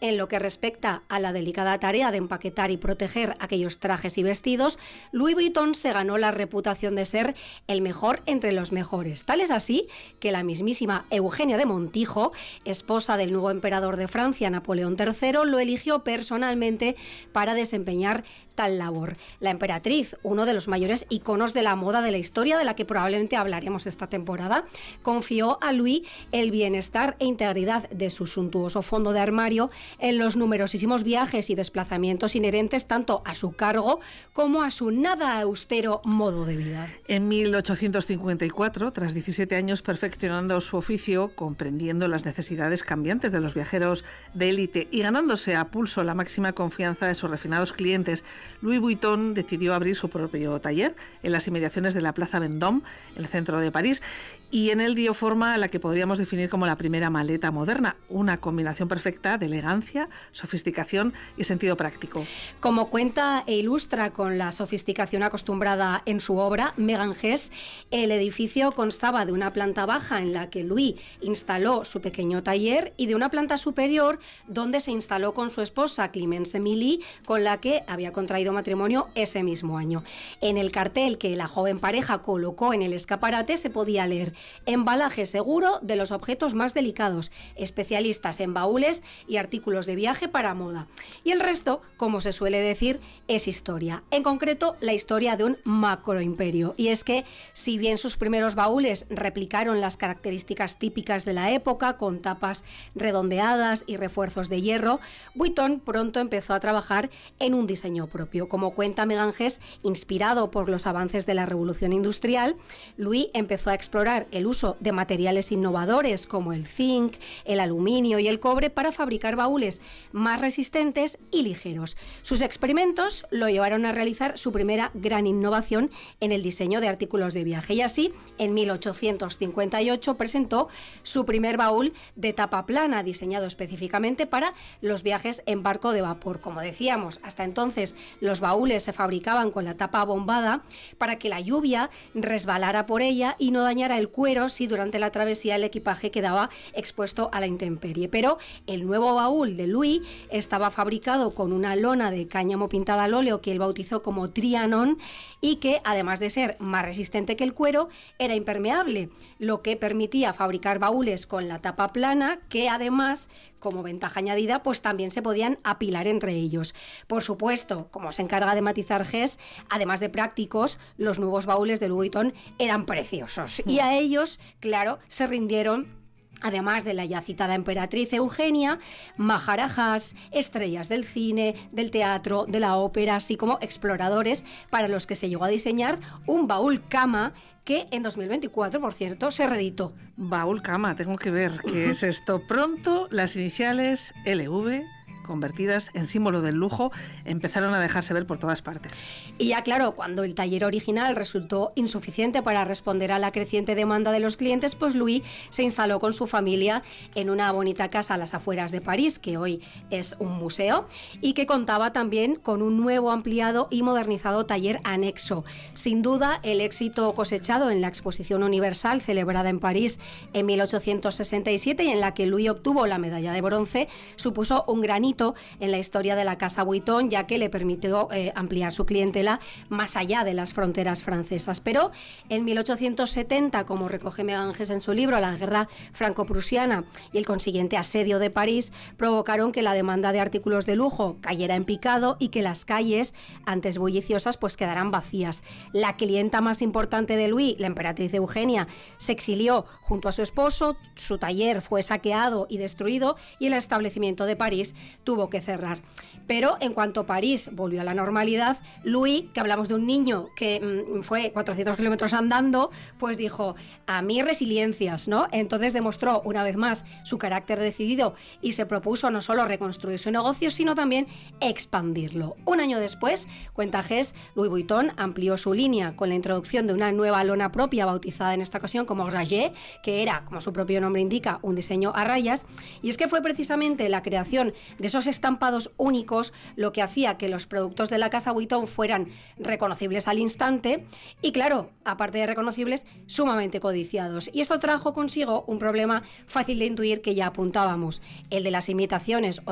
En lo que respecta a la delicada tarea de empaquetar y proteger aquellos trajes y vestidos, Louis Vuitton se ganó la reputación de ser el mejor entre los mejores. Tal es así que la mismísima Eugenia de Montijo, esposa del nuevo emperador de Francia, Napoleón III, lo eligió personalmente para desempeñar tal labor. La emperatriz, uno de los mayores iconos de la moda de la historia, de la que probablemente hablaremos esta temporada, confió a Louis el bienestar e integridad de su suntuoso fondo de armario en los numerosísimos viajes y desplazamientos inherentes tanto a su cargo como a su nada austero modo de vida. En 1854, tras 17 años perfeccionando su oficio, comprendiendo las necesidades cambiantes de los viajeros de élite y ganándose a pulso la máxima confianza de sus refinados clientes, Louis Vuitton decidió abrir su propio taller en las inmediaciones de la Plaza Vendôme, en el centro de París, y en él dio forma a la que podríamos definir como la primera maleta moderna, una combinación perfecta de elegancia, sofisticación y sentido práctico. Como cuenta e ilustra con la sofisticación acostumbrada en su obra, Megan Hess, el edificio constaba de una planta baja en la que Louis instaló su pequeño taller y de una planta superior donde se instaló con su esposa Clemence Emilie, con la que había contraído matrimonio ese mismo año. En el cartel que la joven pareja colocó en el escaparate se podía leer: embalaje seguro de los objetos más delicados, especialistas en baúles y artículos de viaje para moda. Y el resto, como se suele decir, es historia. En concreto, la historia de un macroimperio. Y es que, si bien sus primeros baúles replicaron las características típicas de la época, con tapas redondeadas y refuerzos de hierro, Vuitton pronto empezó a trabajar en un diseño propio. Como cuenta Megan Hess, inspirado por los avances de la revolución industrial, Louis empezó a explorar el uso de materiales innovadores como el zinc, el aluminio y el cobre para fabricar baúles más resistentes y ligeros. Sus experimentos lo llevaron a realizar su primera gran innovación en el diseño de artículos de viaje, y así en 1858 presentó su primer baúl de tapa plana, diseñado específicamente para los viajes en barco de vapor. Como decíamos, hasta entonces los baúles se fabricaban con la tapa abombada para que la lluvia resbalara por ella y no dañara el cuero si durante la travesía el equipaje quedaba expuesto a la intemperie. Pero el nuevo baúl de Louis estaba fabricado con una lona de cáñamo pintada al óleo que él bautizó como Trianon, y que, además de ser más resistente que el cuero, era impermeable, lo que permitía fabricar baúles con la tapa plana, que además, como ventaja añadida, pues también se podían apilar entre ellos. Por supuesto, como se encarga de matizar Hess, además de prácticos, los nuevos baúles de Louis Vuitton eran preciosos, y a ellos, claro, se rindieron, además de la ya citada emperatriz Eugenia, maharajas, estrellas del cine, del teatro, de la ópera, así como exploradores, para los que se llegó a diseñar un baúl cama que en 2024, por cierto, se reeditó. Baúl cama, tengo que ver qué es esto. Pronto las iniciales LV, convertidas en símbolo del lujo, empezaron a dejarse ver por todas partes. Y ya claro, cuando el taller original resultó insuficiente para responder a la creciente demanda de los clientes, pues Louis se instaló con su familia en una bonita casa a las afueras de París, que hoy es un museo, y que contaba también con un nuevo, ampliado y modernizado taller anexo. Sin duda, el éxito cosechado en la Exposición Universal celebrada en París en 1867, y en la que Louis obtuvo la medalla de bronce, supuso un gran hito en la historia de la casa Vuitton, ya que le permitió ampliar su clientela más allá de las fronteras francesas. Pero en 1870, como recoge Megan Hess en su libro, la guerra franco-prusiana y el consiguiente asedio de París provocaron que la demanda de artículos de lujo cayera en picado y que las calles, antes bulliciosas, pues quedaran vacías. La clienta más importante de Louis, la emperatriz Eugenia, se exilió junto a su esposo, su taller fue saqueado y destruido y el establecimiento de París tuvo que cerrar. Pero en cuanto París volvió a la normalidad, Louis, que hablamos de un niño que fue 400 kilómetros andando, pues dijo: a mí resiliencias, ¿no? Entonces demostró una vez más su carácter decidido y se propuso no solo reconstruir su negocio, sino también expandirlo. Un año después, cuenta Hess, Louis Vuitton amplió su línea con la introducción de una nueva lona propia, bautizada en esta ocasión como Rayé, que era, como su propio nombre indica, un diseño a rayas, y es que fue precisamente la creación de esos estampados únicos lo que hacía que los productos de la casa Vuitton fueran reconocibles al instante y, claro, aparte de reconocibles, sumamente codiciados. Y esto trajo consigo un problema fácil de intuir que ya apuntábamos, el de las imitaciones